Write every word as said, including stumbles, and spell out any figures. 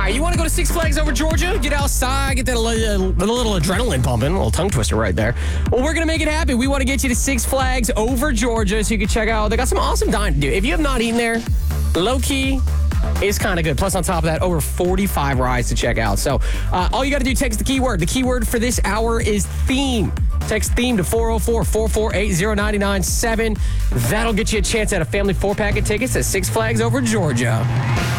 right, you want to go to Six Flags Over Georgia? Get outside, get that little, little adrenaline pumping, a little tongue twister right there. Well, we're going to make it happen. We want to get you to Six Flags Over Georgia so you can check out. They got some awesome dining to do. If you have not eaten there, low-key, it's kind of good. Plus, on top of that, over forty-five rides to check out. So uh, all you got to do, text the keyword. The keyword for this hour is theme. Text theme to four oh four, four four eight, oh nine nine seven. That'll get you a chance at a family four-pack of tickets at Six Flags Over Georgia.